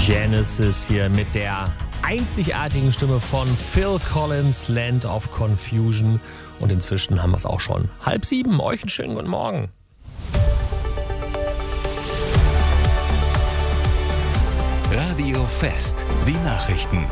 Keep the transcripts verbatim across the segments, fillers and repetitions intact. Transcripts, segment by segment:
Genesis hier mit der einzigartigen Stimme von Phil Collins, Land of Confusion. Und inzwischen haben wir es auch schon halb sieben. Euch einen schönen guten Morgen. Radio Fest, die Nachrichten.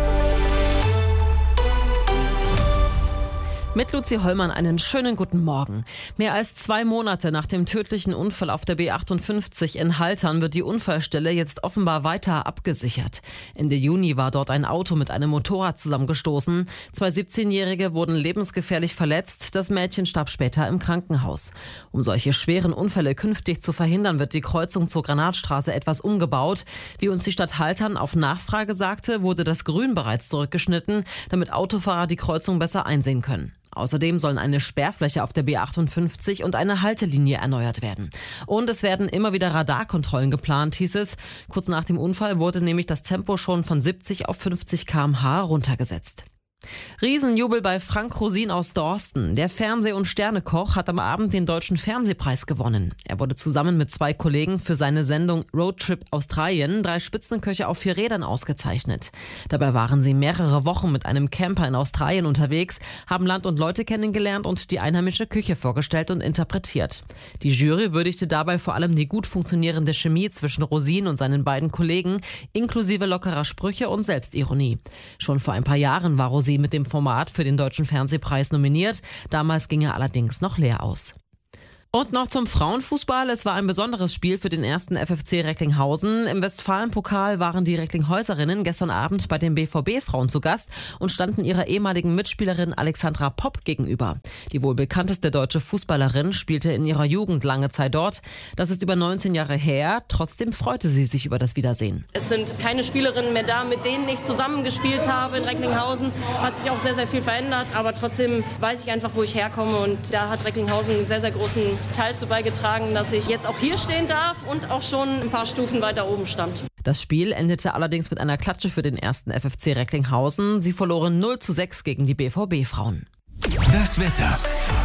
Mit Luzi Hollmann einen schönen guten Morgen. Mehr als zwei Monate nach dem tödlichen Unfall auf der B achtundfünfzig in Haltern wird die Unfallstelle jetzt offenbar weiter abgesichert. Ende Juni war dort ein Auto mit einem Motorrad zusammengestoßen. Zwei siebzehnjährige wurden lebensgefährlich verletzt. Das Mädchen starb später im Krankenhaus. Um solche schweren Unfälle künftig zu verhindern, wird die Kreuzung zur Granatstraße etwas umgebaut. Wie uns die Stadt Haltern auf Nachfrage sagte, wurde das Grün bereits zurückgeschnitten, damit Autofahrer die Kreuzung besser einsehen können. Außerdem sollen eine Sperrfläche auf der B achtundfünfzig und eine Haltelinie erneuert werden. Und es werden immer wieder Radarkontrollen geplant, hieß es. Kurz nach dem Unfall wurde nämlich das Tempo schon von siebzig auf fünfzig Kilometer pro Stunde runtergesetzt. Riesenjubel bei Frank Rosin aus Dorsten. Der Fernseh- und Sternekoch hat am Abend den Deutschen Fernsehpreis gewonnen. Er wurde zusammen mit zwei Kollegen für seine Sendung Roadtrip Australien drei Spitzenköche auf vier Rädern ausgezeichnet. Dabei waren sie mehrere Wochen mit einem Camper in Australien unterwegs, haben Land und Leute kennengelernt und die einheimische Küche vorgestellt und interpretiert. Die Jury würdigte dabei vor allem die gut funktionierende Chemie zwischen Rosin und seinen beiden Kollegen, inklusive lockerer Sprüche und Selbstironie. Schon vor ein paar Jahren war Rosin mit dem Format für den Deutschen Fernsehpreis nominiert. Damals ging er allerdings noch leer aus. Und noch zum Frauenfußball. Es war ein besonderes Spiel für den ersten F F C Recklinghausen. Im Westfalenpokal waren die Recklinghäuserinnen gestern Abend bei den B V B-Frauen zu Gast und standen ihrer ehemaligen Mitspielerin Alexandra Popp gegenüber. Die wohl bekannteste deutsche Fußballerin spielte in ihrer Jugend lange Zeit dort. Das ist über neunzehn Jahre her. Trotzdem freute sie sich über das Wiedersehen. Es sind keine Spielerinnen mehr da, mit denen ich zusammengespielt habe in Recklinghausen. Hat sich auch sehr, sehr viel verändert. Aber trotzdem weiß ich einfach, wo ich herkomme. Und da hat Recklinghausen einen sehr, sehr großen Teil zu beigetragen, dass ich jetzt auch hier stehen darf und auch schon ein paar Stufen weiter oben stand. Das Spiel endete allerdings mit einer Klatsche für den ersten F F C Recklinghausen. Sie verloren null zu sechs gegen die B V B-Frauen. Das Wetter.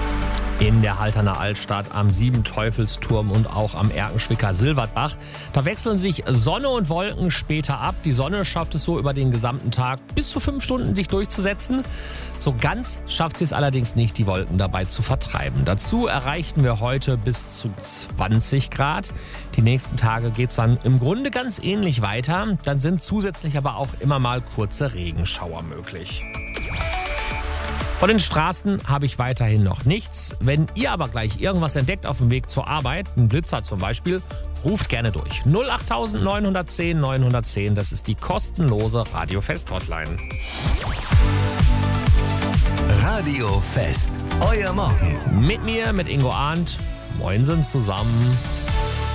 In der Halterner Altstadt, am Siebenteufelsturm und auch am Erkenschwicker Silbertbach. Da wechseln sich Sonne und Wolken später ab. Die Sonne schafft es so über den gesamten Tag bis zu fünf Stunden sich durchzusetzen. So ganz schafft sie es allerdings nicht, die Wolken dabei zu vertreiben. Dazu erreichten wir heute bis zu zwanzig Grad. Die nächsten Tage geht es dann im Grunde ganz ähnlich weiter. Dann sind zusätzlich aber auch immer mal kurze Regenschauer möglich. Von den Straßen habe ich weiterhin noch nichts. Wenn ihr aber gleich irgendwas entdeckt auf dem Weg zur Arbeit, ein Blitzer zum Beispiel, ruft gerne durch. null acht neun eins null neun eins null eins, das ist die kostenlose Radio Fest Hotline. Radio Fest, euer Morgen. Mit mir, mit Ingo Arndt. Moinsen zusammen.